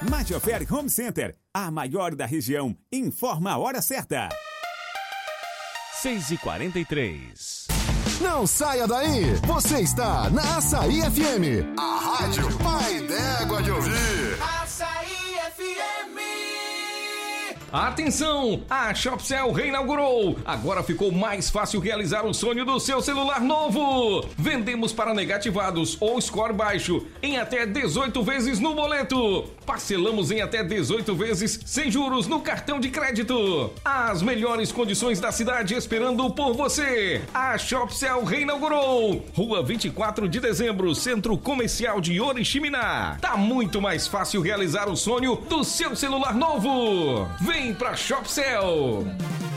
Majoferi Home Center, a maior da região, informa a hora certa. 6h43. Não saia daí, você está na Açaí FM, a rádio pai d'égua de ouvir. Açaí FM. Atenção! A Shopcell reinaugurou! Agora ficou mais fácil realizar o sonho do seu celular novo! Vendemos para negativados ou score baixo em até 18 vezes no boleto. Parcelamos em até 18 vezes sem juros no cartão de crédito. As melhores condições da cidade esperando por você. A Shopcell reinaugurou! Rua 24 de Dezembro, Centro Comercial de Oriximiná. Tá muito mais fácil realizar o sonho do seu celular novo. Vem pra Shopcell!